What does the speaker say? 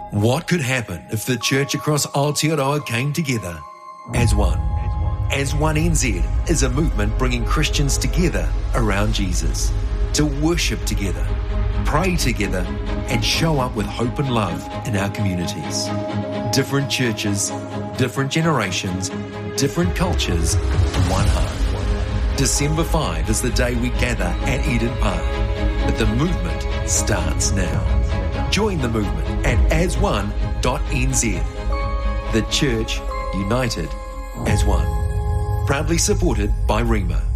What could happen if the church across Aotearoa came together as one? As One NZ is a movement bringing Christians together around Jesus, to worship together, pray together, and show up with hope and love in our communities. Different churches, different generations, different cultures, one heart. December 5 is the day we gather at Eden Park, but the movement starts now. Join the movement at asone.nz. The church united as one. Proudly supported by Rima.